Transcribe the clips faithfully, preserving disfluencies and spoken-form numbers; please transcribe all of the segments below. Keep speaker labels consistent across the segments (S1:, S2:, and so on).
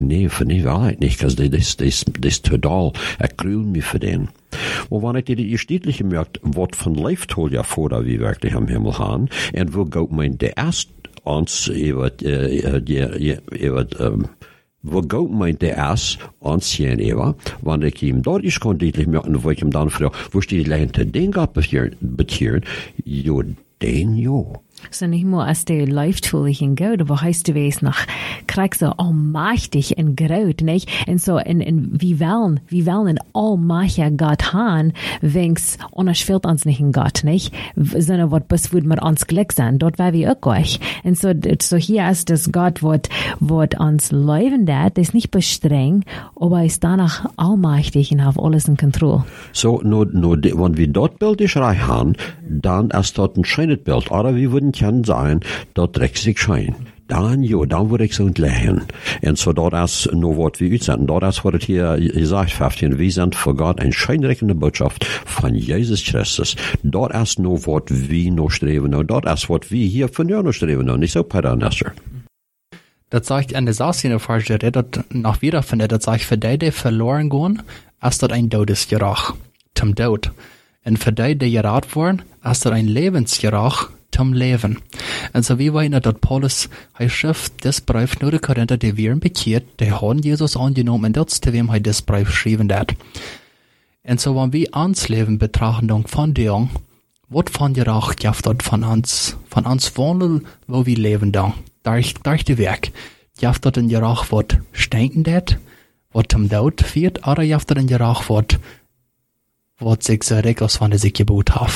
S1: nee, für die Wahrheit nicht, das, das, das, das total, ich grühl mich für den. Und wenn ich die Erstädtliche merkt, was von Leiftol ja vor, da wie wirklich am Himmel haben, und wo Gott meint, der erst uns, über, äh, die, über, ähm, wo Gott meint, der erst uns sehen, über, wenn ich ihm dort ist, kann deutlich merken, wo ich ihm dann frage, wo steht die Leute, den Gott betieren, jo, den, jo.
S2: So nicht nur als der Leiftool in Gott, aber heißt du es noch, krieg so allmächtig in Graut, nicht? Und so, in, in, wie wollen, wie wollen ein allmächtiger Gott haben, wenn's, und es fehlt uns nicht in Gott, nicht? Sondern was bis wird wir uns Glück sein, dort war wir auch gleich. Und so, so hier ist das Gott, wird, wird uns leben, das ist nicht bestreng, aber ist danach allmächtig und hat alles in Kontrolle.
S1: So, nur, nur, wenn wir dort Bildischerei haben, dann ist dort ein schönes Bild, oder wir würden kann sein, dort trägt sich schein. Dann, jo, dann würde ich so entlächeln. Und so dort ist nur was wir utsenden. Dort ist, was hier gesagt fünfzehn, wir sind für Gott eine scheinreckende Botschaft von Jesus Christus. Dort ist nur was wir noch streben. Und dort ist, was wir hier von dir noch streben. Und nicht so, Peter und Esther.
S3: Das sagt an der Saß in der Farge, der dort noch wieder findet, das sagt, für die, die verloren gehen, ist dort ein Todesgerach, zum Tod. Und für die, die gerat worden, ist dort ein Lebensgerach, zum Leben. Und so wie wir in der Paulus hij schrift, das Brief nur die Korinther, die wären bekehrt, die haben Jesus angenommen, und das zu wem hij das Brief geschrieben hat. Und so, wenn wir ans Leben betrachten, dann von dir, was von dir auch jaftet von uns, von uns wohnen, wo wir leben dann, durch, durch die Werk. Jaftet in dir auch was stinken dat, was zum Tod führt, oder jaftet in dir auch was, was sich so reckers von der sich gebot hat.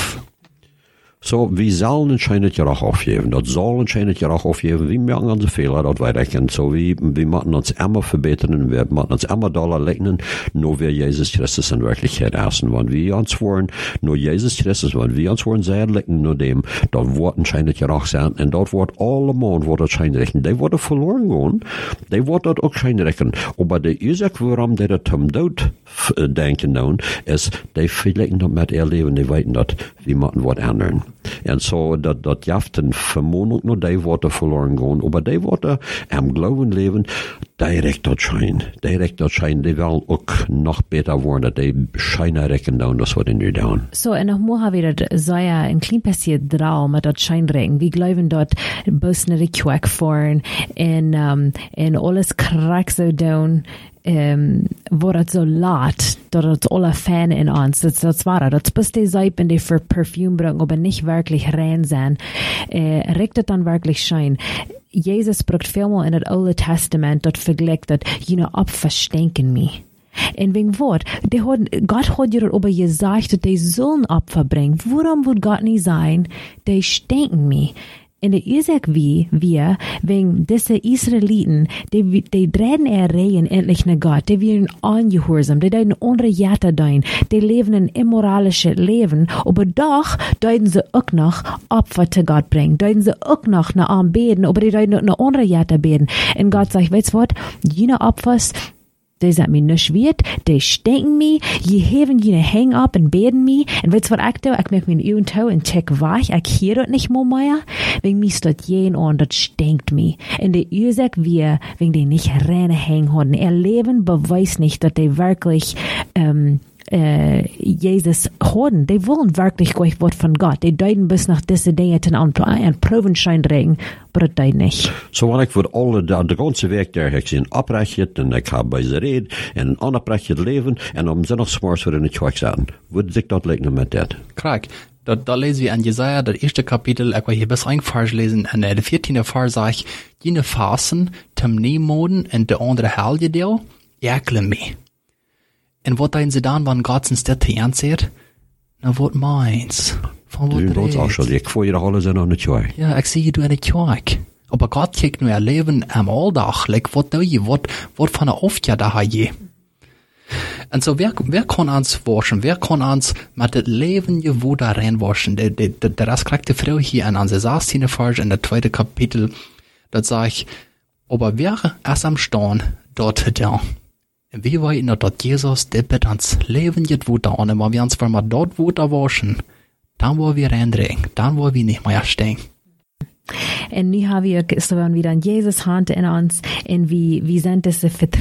S1: So, wir sollen anscheinend ja auch aufgeben. Das soll anscheinend ja auch aufgeben. Wir merken unsere Fehler, das wir recken. So, wir, wir machen uns immer verbessern, wir machen uns immer Dollar legen, nur wir Jesus Christus in Wirklichkeit essen. Wenn wir uns wollen, nur Jesus Christus, wenn wir uns wollen sehr legen, nur dem, dort wird anscheinend ja auch sein, und dort wird allemal, wo das schein rechen. Die wurde verloren gehen, die wird dort auch schein rechen. Aber der Ursache, warum die das zum Tod denken nun, ist, die vielleicht noch mit ihr Leben, die weiten dort, wir machen was ändern. Und so, dat, dat jaften vermoedelijk nur die Worte verloren gehen, aber die Worte am Glauben leben, direkt dort schein, direkt dort schein, die wollen auch noch besser werden, die scheinen recken down, das wird in dir down.
S2: So, en nog moe ha weer dat zei ja een klein beetje draal met dat schijnregen. We geloven dat bus naar de kwek voeren en, um, en alles krak zo down. Um, wordt het zo laat, dat het alle Fan in ons, dat is waar, dat is die Seipen, die für Parfüm bringen, aber nicht wirklich rein sein, äh, regt het dan wirklich schein. Jesus spricht vielmal in het Oude Testament, dat vergleicht, dat jene Opfer stinken mich. En wegen Wort, Gott hat dir aber gesagt, dass die sollen Opfer bringen. Warum wird Gott nicht sein, die stinken mich? In der Ursache wie wir, wegen diese Israeliten, die, die drehen erreichen endlich nach Gott, die werden ungehorsam, die deuten andere Jahre dein, die leben ein immoralisches Leben, aber doch deuten sie auch noch Opfer zu Gott bringen, deuten sie auch noch nach Arm beten, aber die deuten noch andere Jahre beten. Und Gott sagt, weißt du was, jene Opfers, die sind mir nicht wert, die stinken mir, je haben jene hang up und beten mir, und weißt du was ich tue? Ich mach mir in Augen tau und check weich, ich hier das nicht mehr mehr, wegen mir steht jeden an, das stinkt mir. Und die Ursache wir, wegen die nicht reine hängen haben, ihr Leben beweist nicht, dass die wirklich, ähm, äh, Jesus hören, die wollen wirklich gleich Wort von Gott. Die deuten bis nach diese Dinge an, an Probenschein regen, aber das deuten nicht.
S1: So, wenn ich für alle, der, der ganze Weg, der ich sie abrechnet, und ich habe bei sie reden, und ein abrechnet Leben, und am Sonntagsmorgens für eine Kirche sagen, würde sich dort legen mit das?
S3: Krack. Da, da lesen wir an Jesaja, das erste Kapitel, ich will hier bis ein Vers lesen, und der vierzehnte Vers sagt, jene Fasen, zum Nemoden, und der andere Helge Deel, ekle mich. En wat dein sie dann, wann Gott ins Städte ansieht? Na, wat meins? Von wat
S1: du, das auch schon, ich vor ihre Halle sind noch nicht scheu.
S3: Ja, ich sehe du in der Kirche. Aber Gott kijkt nur ihr Leben am Alltag, like, wat doe je, wat, wat von der Aufgabe da je. Und so, wer, wer kann uns waschen? Wer kann uns mit dem Leben je wo da reinwaschen? Der, der, der, der das kriegt die Frau hier an unsere Saßzähne falsch in der zweiten Kapitel, das sag ich, aber wer ist am Stehen dort da? Wie war ihnen dort Jesus, der bitte ans Leben geht wo da, und wenn wir uns mal dort wo da waschen, dann wo wir reindrehen, dann wo wir nicht mehr stehen.
S2: Und nu haben wir so wieder an Jesus Hand in uns, und wie, wie sind diese